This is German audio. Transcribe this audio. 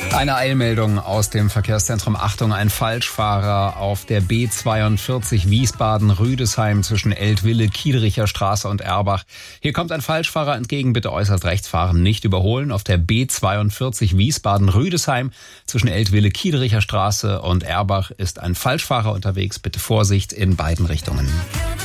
Eine Eilmeldung aus dem Verkehrszentrum. Achtung, ein Falschfahrer auf der B42 Wiesbaden-Rüdesheim zwischen Eltville, Kiedericher Straße und Erbach. Hier kommt ein Falschfahrer entgegen, bitte äußerst rechts fahren, nicht überholen. Auf der B42 Wiesbaden-Rüdesheim zwischen Eltville, Kiedericher Straße und Erbach ist ein Falschfahrer unterwegs, bitte Vorsicht in beiden Richtungen.